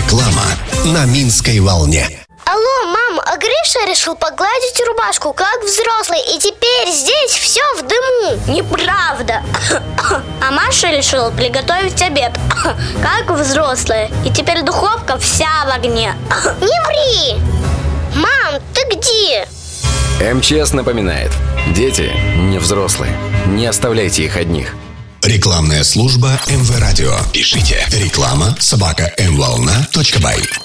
Реклама на Минской волне. Алло, мам, а Гриша решил погладить рубашку, как взрослый, и теперь здесь все в дыму. Неправда. А Маша решила приготовить обед, как взрослая, и теперь духовка вся в огне. Не ври! Мам, ты где? МЧС напоминает: дети не взрослые. Не оставляйте их одних. Рекламная служба МВ Радио. Пишите реклама@mvolna.by.